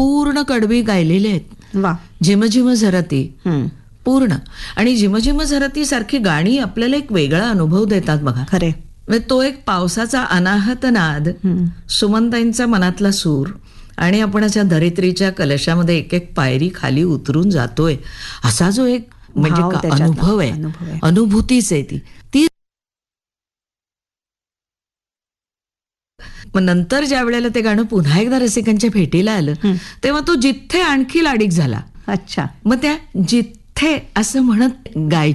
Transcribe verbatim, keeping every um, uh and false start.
पूर्ण कडवी गायलेले आहेत. वा. झिमझिम झरती हम्म. पूर्ण. आणि झिमझिम झरती सारखी गाणी आपल्याला एक वेगळा अनुभव देतात बघा. खरे. म्हणजे तो एक पावसाचा अनाहत नाद, सुमनताईंचा मनातला सूर, आणि आपण अशा धरित्रीच्या कलशामध्ये एक एक पायरी खाली उतरून जातोय असा जो एक म्हणजे भाव का त्याच्यातला अनुभव आहे, अनुभव आहे. अनुभूतीच आहे ती ती मग नंतर ज्या वेळेला ते गाणं पुन्हा एकदा रसिकांच्या भेटीला आलं तेव्हा तो जिथे आणखी लाडीक झाला. अच्छा. मग त्या जिथे असं म्हणत गाय